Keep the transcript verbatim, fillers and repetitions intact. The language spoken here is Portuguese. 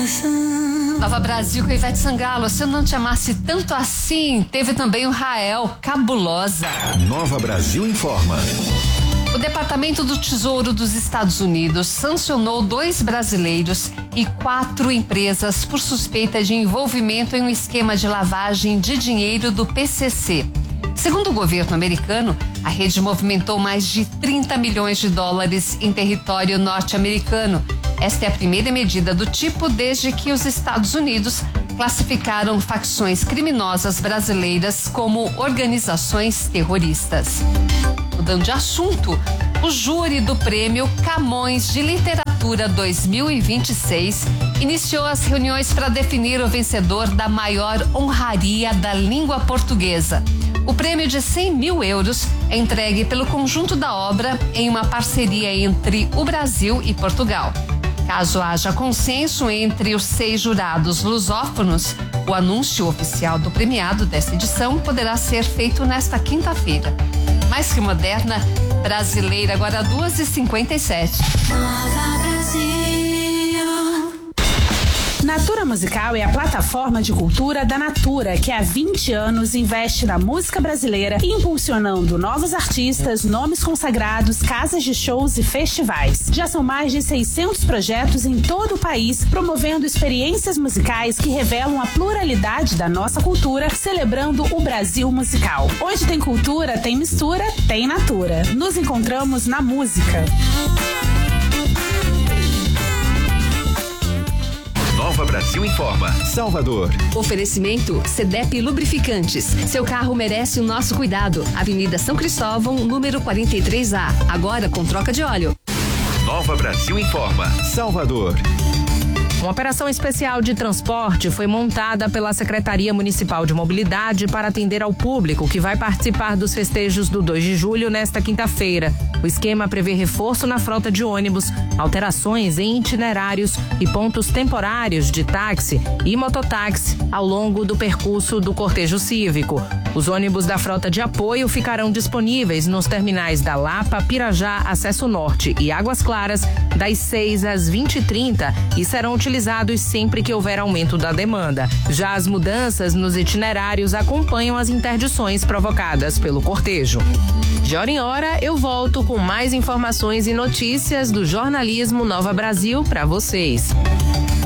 coração. Nova Brasil com Ivete Sangalo, Se Eu Não Te Amasse Tanto Assim. Teve também o Rael, Cabulosa. Nova Brasil informa. O Departamento do Tesouro dos Estados Unidos sancionou dois brasileiros e quatro empresas por suspeita de envolvimento em um esquema de lavagem de dinheiro do P C C. Segundo o governo americano, a rede movimentou mais de trinta milhões de dólares em território norte-americano. Esta é a primeira medida do tipo desde que os Estados Unidos classificaram facções criminosas brasileiras como organizações terroristas. Mudando de assunto, o júri do Prêmio Camões de Literatura dois mil e vinte e seis iniciou as reuniões para definir o vencedor da maior honraria da língua portuguesa. O prêmio de cem mil euros é entregue pelo conjunto da obra em uma parceria entre o Brasil e Portugal. Caso haja consenso entre os seis jurados lusófonos, o anúncio oficial do premiado desta edição poderá ser feito nesta quinta-feira. Mais que moderna, brasileira, agora duas e cinquenta e sete. Nova Brasil. Natura Musical é a plataforma de cultura da Natura, que há vinte anos investe na música brasileira, impulsionando novos artistas, nomes consagrados, casas de shows e festivais. Já são mais de seiscentos projetos em todo o país, promovendo experiências musicais que revelam a pluralidade da nossa cultura, celebrando o Brasil musical. Onde tem cultura, tem mistura, tem Natura. Nos encontramos na música. Nova Brasil informa. Salvador. Oferecimento Cedep Lubrificantes. Seu carro merece o nosso cuidado. Avenida São Cristóvão, número quarenta e três A. Agora com troca de óleo. Nova Brasil informa. Salvador. Uma operação especial de transporte foi montada pela Secretaria Municipal de Mobilidade para atender ao público que vai participar dos festejos do dois de julho nesta quinta-feira. O esquema prevê reforço na frota de ônibus, alterações em itinerários e pontos temporários de táxi e mototáxi ao longo do percurso do cortejo cívico. Os ônibus da frota de apoio ficarão disponíveis nos terminais da Lapa, Pirajá, Acesso Norte e Águas Claras das seis às vinte e trinta e serão utilizados sempre que houver aumento da demanda. Já as mudanças nos itinerários acompanham as interdições provocadas pelo cortejo. De hora em hora, eu volto com mais informações e notícias do jornalismo Nova Brasil para vocês.